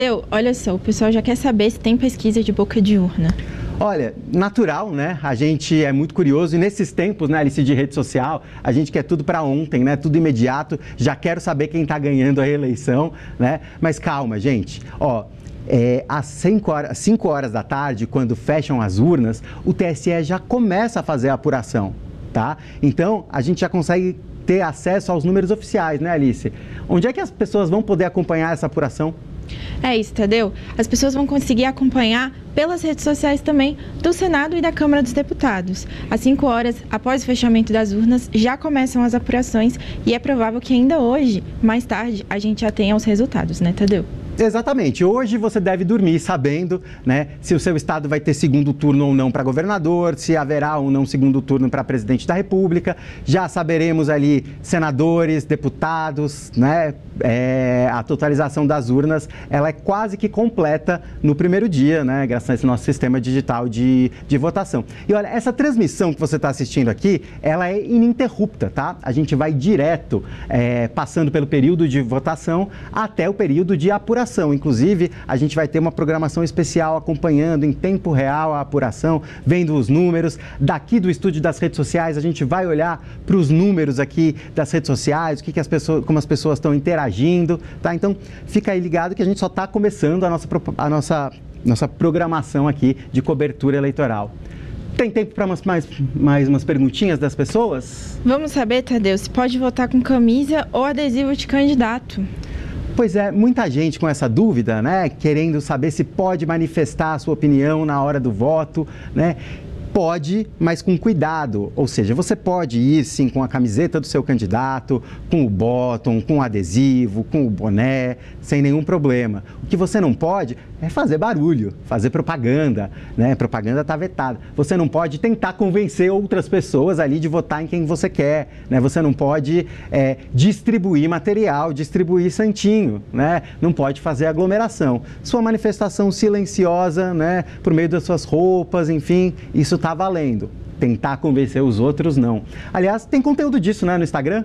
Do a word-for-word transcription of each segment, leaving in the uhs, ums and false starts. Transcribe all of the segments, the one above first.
Eu, olha só, o pessoal já quer saber se tem pesquisa de boca de urna. Olha, natural, né? A gente é muito curioso e nesses tempos, né, Alice, de rede social, a gente quer tudo para ontem, né? Tudo imediato. Já quero saber quem está ganhando a eleição, né? Mas calma, gente. Ó, é, às cinco horas, cinco horas da tarde, quando fecham as urnas, o T S E já começa a fazer a apuração, tá? Então, a gente já consegue ter acesso aos números oficiais, né, Alice? Onde é que as pessoas vão poder acompanhar essa apuração? É isso, Tadeu. As pessoas vão conseguir acompanhar pelas redes sociais também do Senado e da Câmara dos Deputados. Às cinco horas, após o fechamento das urnas, já começam as apurações e é provável que ainda hoje, mais tarde, a gente já tenha os resultados, né, Tadeu? Exatamente. Hoje você deve dormir sabendo, né, se o seu estado vai ter segundo turno ou não para governador, se haverá ou não segundo turno para presidente da República. Já saberemos ali senadores, deputados, né? É, a totalização das urnas, ela é quase que completa no primeiro dia, né? Graças a esse nosso sistema digital de, de votação. E olha, essa transmissão que você está assistindo aqui, ela é ininterrupta, tá? A gente vai direto, é, passando pelo período de votação até o período de apuração. Inclusive, a gente vai ter uma programação especial acompanhando em tempo real a apuração, vendo os números. Daqui do estúdio das redes sociais, a gente vai olhar para os números aqui das redes sociais, o que, que as pessoas, como as pessoas estão interagindo, tá? Então, fica aí ligado que a gente só está começando a nossa, a nossa, nossa programação aqui de cobertura eleitoral. Tem tempo para mais, mais umas perguntinhas das pessoas? Vamos saber, Tadeu, se pode votar com camisa ou adesivo de candidato. Pois é, muita gente com essa dúvida, né, querendo saber se pode manifestar a sua opinião na hora do voto, né? Pode, mas com cuidado, ou seja, você pode ir sim com a camiseta do seu candidato, com o bottom, com o adesivo, com o boné, sem nenhum problema. O que você não pode é fazer barulho, fazer propaganda, né? Propaganda está vetada. Você não pode tentar convencer outras pessoas ali de votar em quem você quer, né? Você não pode é, distribuir material, distribuir santinho, né? Não pode fazer aglomeração. Sua manifestação silenciosa, né? Por meio das suas roupas, enfim, isso está valendo. Tentar convencer os outros, não. Aliás, tem conteúdo disso, né, no Instagram?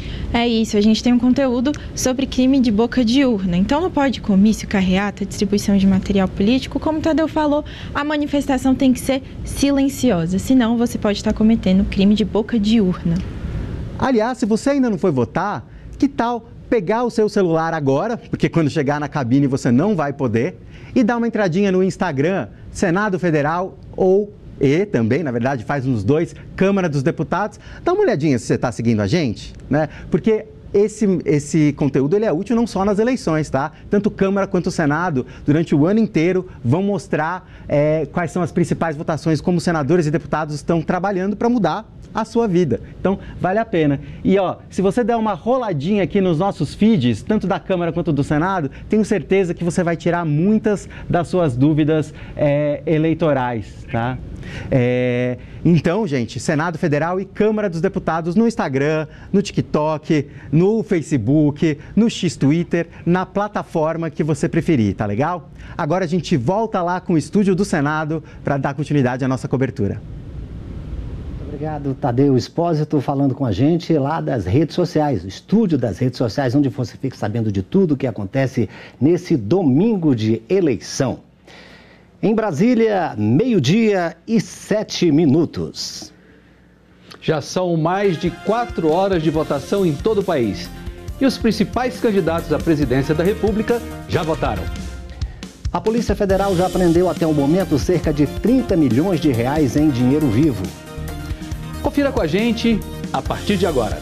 É isso, a gente tem um conteúdo sobre crime de boca de urna. Então não pode comício, carreata, distribuição de material político. Como o Tadeu falou, a manifestação tem que ser silenciosa, senão você pode estar cometendo crime de boca de urna. Aliás, se você ainda não foi votar, que tal pegar o seu celular agora, porque quando chegar na cabine você não vai poder, e dar uma entradinha no Instagram, Senado Federal ou E também, na verdade, faz nos dois, Câmara dos Deputados. Dá uma olhadinha se você está seguindo a gente, né? Porque esse, esse conteúdo ele é útil não só nas eleições, tá? Tanto Câmara quanto Senado, durante o ano inteiro, vão mostrar é, quais são as principais votações, como senadores e deputados estão trabalhando para mudar a sua vida. Então, vale a pena. E, ó, se você der uma roladinha aqui nos nossos feeds, tanto da Câmara quanto do Senado, tenho certeza que você vai tirar muitas das suas dúvidas é, eleitorais, tá? É, então, gente, Senado Federal e Câmara dos Deputados no Instagram, no TikTok, no Facebook, no X-Twitter, na plataforma que você preferir, tá legal? Agora a gente volta lá com o estúdio do Senado para dar continuidade à nossa cobertura. Obrigado, Tadeu Espósito, falando com a gente lá das redes sociais, o estúdio das redes sociais, onde você fica sabendo de tudo o que acontece nesse domingo de eleição. Em Brasília, meio-dia e sete minutos. Já são mais de quatro horas de votação em todo o país. E os principais candidatos à presidência da República já votaram. A Polícia Federal já apreendeu até o momento cerca de trinta milhões de reais em dinheiro vivo. Confira com a gente a partir de agora.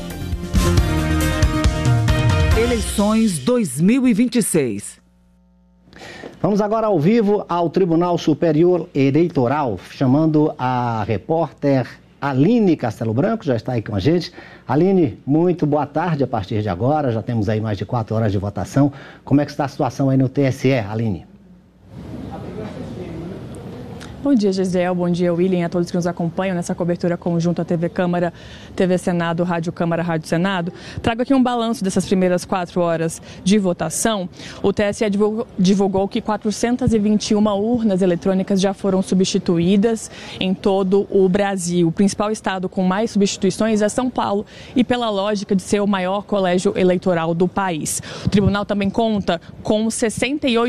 Eleições dois mil e vinte e seis. Vamos agora ao vivo ao Tribunal Superior Eleitoral, chamando a repórter Aline Castelo Branco, já está aí com a gente. Aline, muito boa tarde a partir de agora, já temos aí mais de quatro horas de votação. Como é que está a situação aí no T S E, Aline? Bom dia, Gisele. Bom dia, William, e a todos que nos acompanham nessa cobertura conjunta T V Câmara, T V Senado, Rádio Câmara, Rádio Senado. Trago aqui um balanço dessas primeiras quatro horas de votação. O T S E divulgou, divulgou que quatrocentas e vinte e uma urnas eletrônicas já foram substituídas em todo o Brasil. O principal estado com mais substituições é São Paulo e pela lógica de ser o maior colégio eleitoral do país. O tribunal também conta com sessenta e oito